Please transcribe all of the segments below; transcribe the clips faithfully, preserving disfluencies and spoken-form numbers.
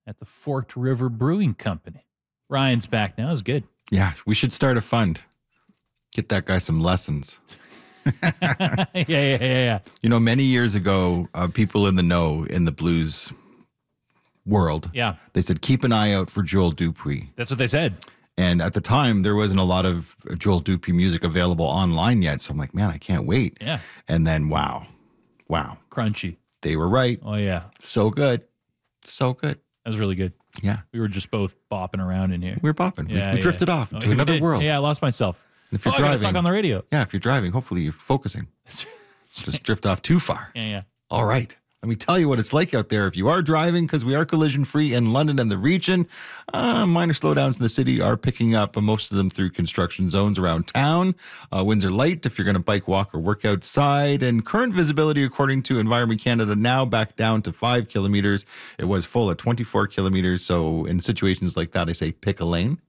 at the Forked River Brewing Company. Ryan's back now. It's good. Yeah, we should start a fund. Get that guy some lessons. yeah, yeah, yeah, yeah. You know, many years ago, uh, people in the know in the blues world, yeah, they said, keep an eye out for Joel Dupuis. That's what they said. And at the time, there wasn't a lot of Joel Dupuis music available online yet. So I'm like, man, I can't wait. Yeah. And then, wow, wow. Crunchy. They were right. Oh, yeah. So good. So good. That was really good. Yeah. We were just both bopping around in here. We were bopping. Yeah, we we yeah. drifted off into oh, another did. world. Yeah, I lost myself. And if you're oh, driving, I gotta talk on the radio. Yeah, if you're driving, hopefully you're focusing. Just drift off too far. Yeah, yeah. All right. Let me tell you what it's like out there if you are driving, because we are collision free in London and the region. Uh, minor slowdowns in the city are picking up, uh, most of them through construction zones around town. Uh, winds are light if you're going to bike, walk, or work outside. And current visibility, according to Environment Canada, now back down to five kilometers. It was full at twenty-four kilometers. So in situations like that, I say pick a lane.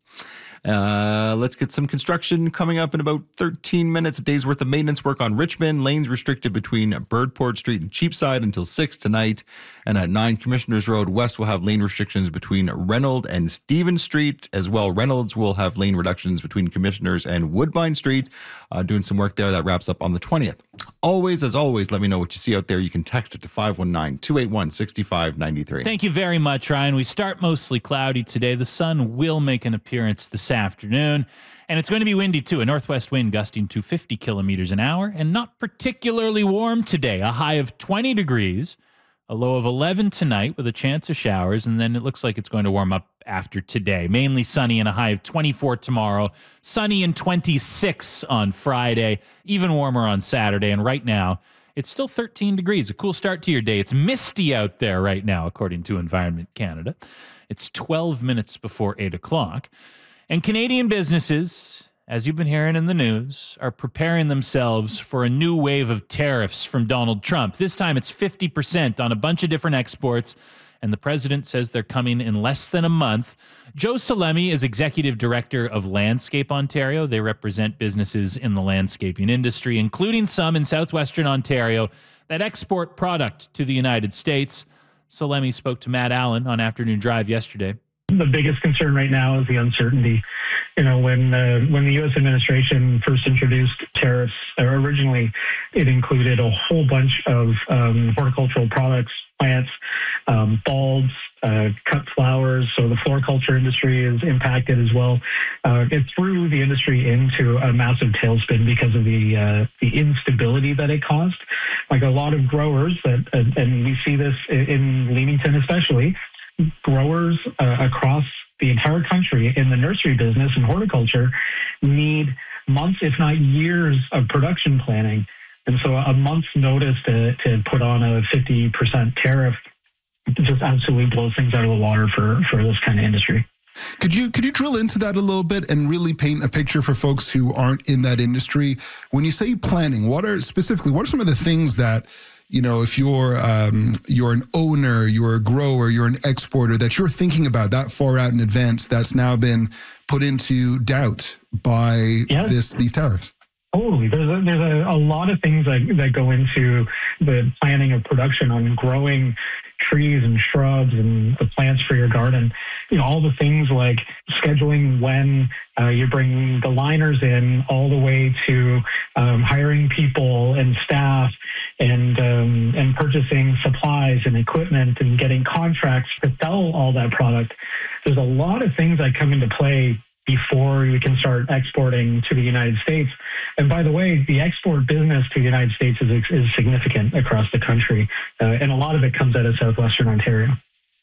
Uh, let's get some construction coming up in about thirteen minutes. A day's worth of maintenance work on Richmond. Lanes restricted between Birdport Street and Cheapside until six tonight. And at nine Commissioners Road West will have lane restrictions between Reynolds and Stevens Street. As well, Reynolds will have lane reductions between Commissioners and Woodbine Street. Uh, doing some work there. That wraps up on the twentieth. Always, as always, let me know what you see out there. You can text it to five one nine, two eight one, six five nine three. Thank you very much, Ryan. We start mostly cloudy today. The sun will make an appearance this afternoon, and it's going to be windy too. A northwest wind gusting to fifty kilometers an hour, and not particularly warm today. A high of twenty degrees, a low of eleven tonight with a chance of showers, and then it looks like it's going to warm up after today. Mainly sunny and a high of twenty-four tomorrow. Sunny and twenty-six on Friday, even warmer on Saturday, and right now it's still thirteen degrees. A cool start to your day. It's misty out there right now, according to Environment Canada. It's twelve minutes before eight o'clock. And Canadian businesses, as you've been hearing in the news, are preparing themselves for a new wave of tariffs from Donald Trump. This time it's fifty percent on a bunch of different exports, and the president says they're coming in less than a month. Joe Salemi is executive director of Landscape Ontario. They represent businesses in the landscaping industry, including some in southwestern Ontario that export product to the United States. Salemi spoke to Matt Allen on Afternoon Drive yesterday. The biggest concern right now is the uncertainty. You know, when uh, when the U S administration first introduced tariffs, uh, originally it included a whole bunch of um, horticultural products, plants, um, bulbs, uh, cut flowers. So the floriculture industry is impacted as well. Uh, it threw the industry into a massive tailspin because of the uh, the instability that it caused. Like a lot of growers, that, uh, and we see this in Leamington especially, growers uh, across the entire country in the nursery business and horticulture need months, if not years, of production planning. And so a month's notice to, to put on a fifty percent tariff just absolutely blows things out of the water for, for this kind of industry. Could you could you drill into that a little bit and really paint a picture for folks who aren't in that industry? When you say planning, what are specifically, what are some of the things that, you know, if you're um, you're an owner, you're a grower, you're an exporter, that you're thinking about that far out in advance, that's now been put into doubt by yes. this these tariffs? Totally. There's a, there's a, a lot of things that, that go into the planning of production on growing trees and shrubs and the plants for your garden. You know, all the things like scheduling when uh, you bring the liners in, all the way to um, hiring people and staff and um, and purchasing supplies and equipment and getting contracts to sell all that product. There's a lot of things that come into play before we can start exporting to the United States. And by the way, the export business to the United States is, is significant across the country, uh, and a lot of it comes out of southwestern Ontario.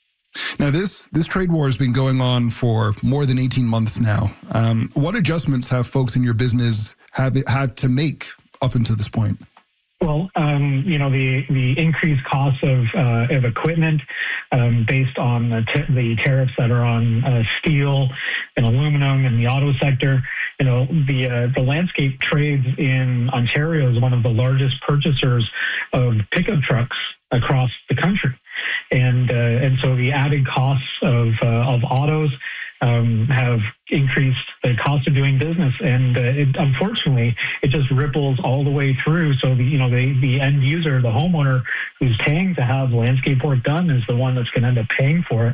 Now, this this trade war has been going on for more than eighteen months now. Um, what adjustments have folks in your business have had to make up until this point? Well, um, you know, the, the increased costs of, uh, of equipment um, based on the, t- the tariffs that are on uh, steel and aluminum and the auto sector. You know, the uh, the landscape trades in Ontario is one of the largest purchasers of pickup trucks across the country. And uh, and so the added costs of uh, of autos um, have increased the cost of doing business, and uh, it, unfortunately, it just ripples all the way through. So the you know the the end user, the homeowner who's paying to have landscape work done, is the one that's going to end up paying for it.